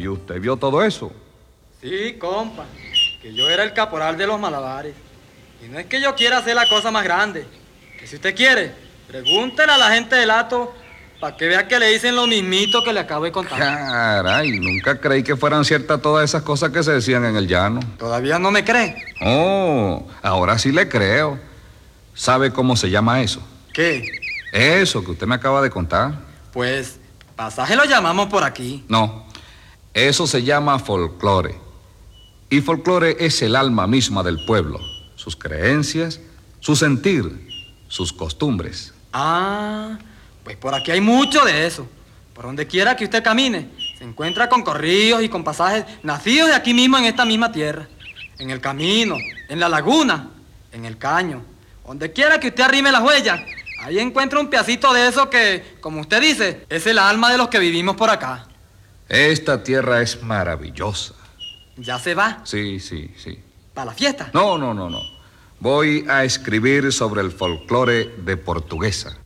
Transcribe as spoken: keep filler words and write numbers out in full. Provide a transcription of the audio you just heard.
¿Y usted vio todo eso? Sí, compa, que yo era el caporal de los malabares. Y no es que yo quiera hacer la cosa más grande. Que si usted quiere, pregúntele a la gente del Hato para que vea que le dicen lo mismito que le acabo de contar. Caray, nunca creí que fueran ciertas todas esas cosas que se decían en el llano. ¿Todavía no me cree? Oh, ahora sí le creo. ¿Sabe cómo se llama eso? ¿Qué? Eso que usted me acaba de contar. Pues, pasaje lo llamamos por aquí. No, eso se llama folclore. Y folclore es el alma misma del pueblo, sus creencias, su sentir, sus costumbres. Ah, pues por aquí hay mucho de eso. Por donde quiera que usted camine, se encuentra con corrillos y con pasajes nacidos de aquí mismo en esta misma tierra. En el camino, en la laguna, en el caño. Donde quiera que usted arrime las huellas, ahí encuentra un pedacito de eso que, como usted dice, es el alma de los que vivimos por acá. Esta tierra es maravillosa. ¿Ya se va? Sí, sí, sí. ¿Para la fiesta? No, no, no, no. Voy a escribir sobre el folclore de Portuguesa.